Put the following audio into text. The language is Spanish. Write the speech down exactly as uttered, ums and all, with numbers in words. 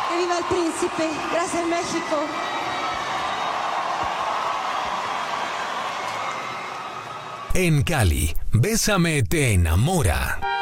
Que viva el príncipe. Gracias, México. En Cali, Bésame te enamora.